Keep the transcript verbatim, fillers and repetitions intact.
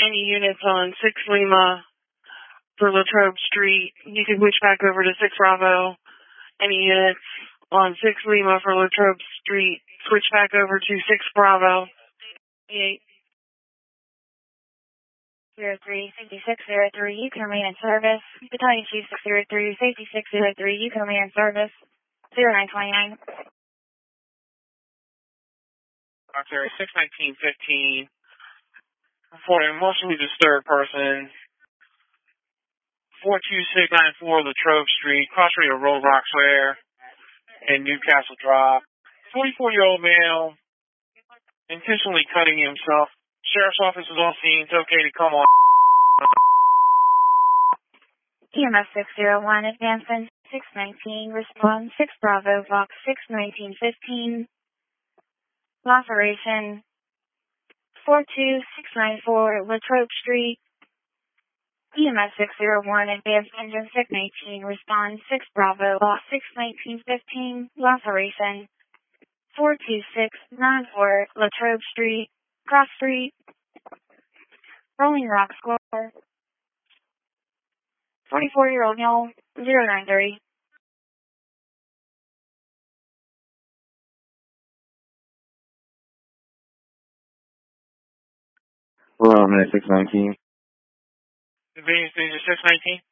any units on six Lima for Latrobe Street. You can switch back over to six Bravo. Any units on six Lima for Latrobe Street, switch back over to six Bravo. eight. zero three, safety six zero three, you can remain in service. Battalion Chief six zero three, safety six zero three, you can remain in service. zero nine twenty-nine. Octary six nineteen fifteen. For an emotionally disturbed person. four two six nine four Latrobe Street, cross rate of Roadrock Square in Newcastle Drive. forty-four-year-old male intentionally cutting himself. Sheriff's office is on scene. It's okay to come on. E M S six zero one, advancing six nineteen, respond six Bravo, Vox six nineteen fifteen. Operation four two six nine four Latrobe Street. E M S six zero one, advanced engine six nineteen, respond six Bravo, Vox six nineteen fifteen. Operation four two six nine four Latrobe Street, Cross Street, Rolling Rock Square. forty-four-year-old male, zero nine three. We're on minute six nineteen. Advanced engine six nineteen.